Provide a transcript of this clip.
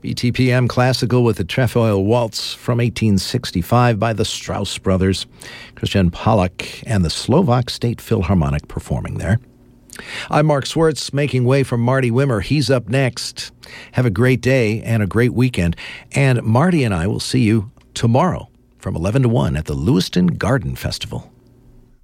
BTPM Classical with the Trefoil Waltz from 1865 by the Strauss Brothers, Christian Pollack and the Slovak State Philharmonic performing there. I'm Mark Swartz, making way for Marty Wimmer. He's up next. Have a great day and a great weekend. And Marty and I will see you tomorrow from 11 to 1 at the Lewiston Garden Festival.